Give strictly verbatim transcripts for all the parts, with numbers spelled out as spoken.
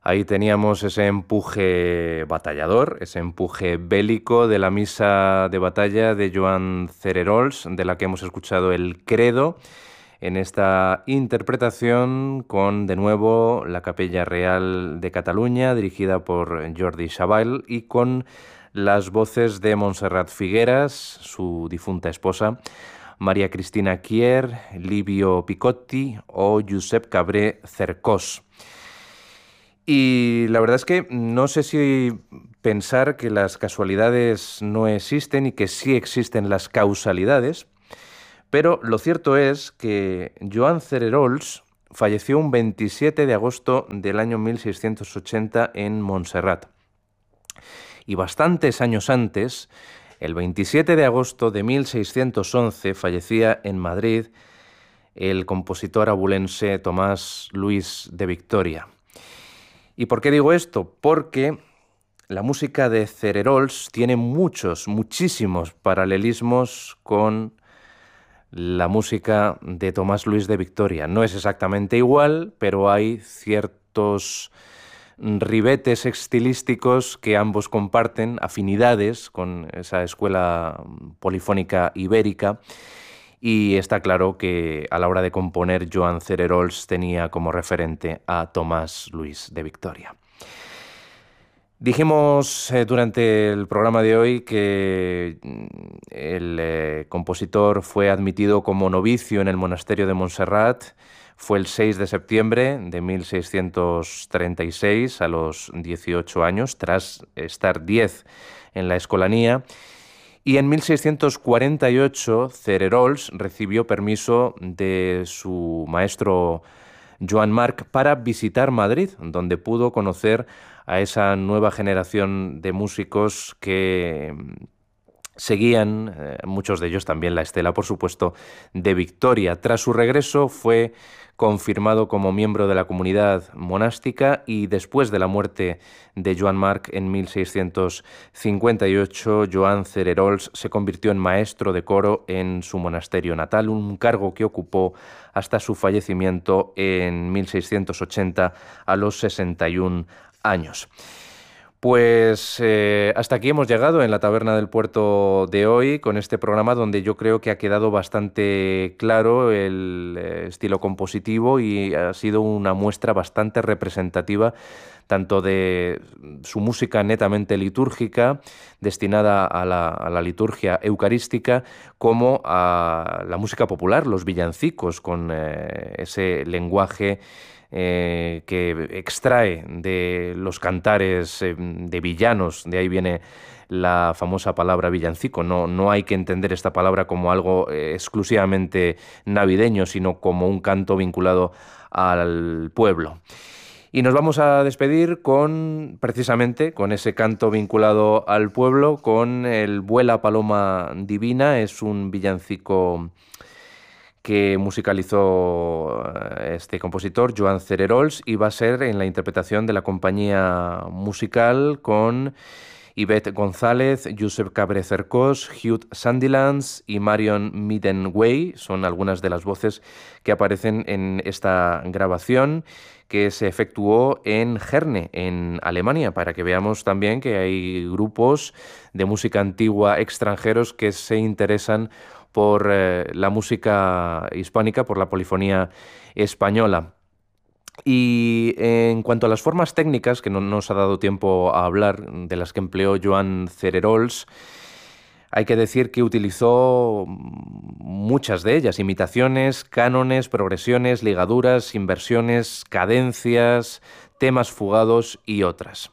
Ahí teníamos ese empuje batallador, ese empuje bélico de la misa de batalla de Joan Cererols, de la que hemos escuchado el credo, en esta interpretación con, de nuevo, la Capella Real de Cataluña, dirigida por Jordi Savall, y con las voces de Montserrat Figueras, su difunta esposa, María Cristina Kier, Livio Picotti o Josep Cabré Cercós. Y la verdad es que no sé si pensar que las casualidades no existen y que sí existen las causalidades, pero lo cierto es que Joan Cererols falleció un veintisiete de agosto del año mil seiscientos ochenta en Montserrat. Y bastantes años antes, el veintisiete de agosto de mil seiscientos once, fallecía en Madrid el compositor abulense Tomás Luis de Victoria. ¿Y por qué digo esto? Porque la música de Cererols tiene muchos, muchísimos paralelismos con la música de Tomás Luis de Victoria. No es exactamente igual, pero hay ciertos ribetes estilísticos que ambos comparten, afinidades con esa escuela polifónica ibérica, y está claro que a la hora de componer Joan Cererols tenía como referente a Tomás Luis de Victoria. Dijimos eh, durante el programa de hoy que el eh, compositor fue admitido como novicio en el monasterio de Montserrat. Fue el seis de septiembre de mil seiscientos treinta y seis, a los dieciocho años, tras estar diez en la escolanía. Y en mil seiscientos cuarenta y ocho, Cererols recibió permiso de su maestro Joan Marc para visitar Madrid, donde pudo conocer a esa nueva generación de músicos que seguían, eh, muchos de ellos también la estela, por supuesto, de Victoria. Tras su regreso fue confirmado como miembro de la comunidad monástica y después de la muerte de Joan Marc en mil seiscientos cincuenta y ocho, Joan Cererols se convirtió en maestro de coro en su monasterio natal, un cargo que ocupó hasta su fallecimiento en mil seiscientos ochenta a los sesenta y un años. Pues eh, hasta aquí hemos llegado en la Taberna del Puerto de hoy, con este programa donde yo creo que ha quedado bastante claro el eh, estilo compositivo y ha sido una muestra bastante representativa tanto de su música netamente litúrgica, destinada a la, a la liturgia eucarística, como a la música popular, los villancicos, con eh, ese lenguaje Eh, que extrae de los cantares eh, de villanos. De ahí viene la famosa palabra villancico. No, no hay que entender esta palabra como algo eh, exclusivamente navideño, sino como un canto vinculado al pueblo. Y nos vamos a despedir con, precisamente, con ese canto vinculado al pueblo, con el Vuela Paloma Divina. Es un villancico que musicalizó este compositor, Joan Cererols, y va a ser en la interpretación de la compañía musical con Ivette González, Josep Cabré Cercós, Hugh Sandilands y Marion Middenway. Son algunas de las voces que aparecen en esta grabación que se efectuó en Herne, en Alemania, para que veamos también que hay grupos de música antigua extranjeros que se interesan por eh, la música hispánica, por la polifonía española. Y en cuanto a las formas técnicas, que no nos ha dado tiempo a hablar, de las que empleó Joan Cererols, hay que decir que utilizó muchas de ellas: imitaciones, cánones, progresiones, ligaduras, inversiones, cadencias, temas fugados y otras.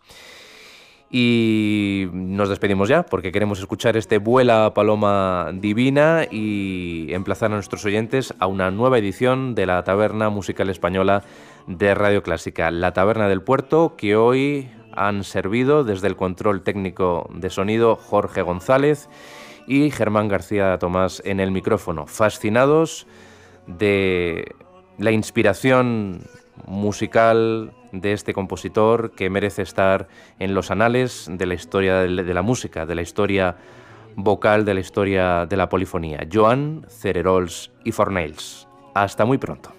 Y nos despedimos ya, porque queremos escuchar este Vuela Paloma Divina y emplazar a nuestros oyentes a una nueva edición de la Taberna Musical Española de Radio Clásica, la Taberna del Puerto, que hoy han servido desde el control técnico de sonido Jorge González y Germán García Tomás en el micrófono, fascinados de la inspiración musical de este compositor que merece estar en los anales de la historia de la música, de la historia vocal, de la historia de la polifonía. Joan Cererols i Fornells. Hasta muy pronto.